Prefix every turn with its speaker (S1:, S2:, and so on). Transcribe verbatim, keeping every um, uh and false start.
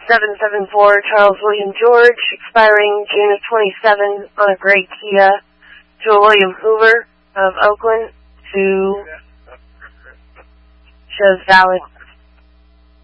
S1: seven seven four Charles William George, expiring June of twenty-seven on a gray Kia, to a William Hoover of Oakland, to shows valid.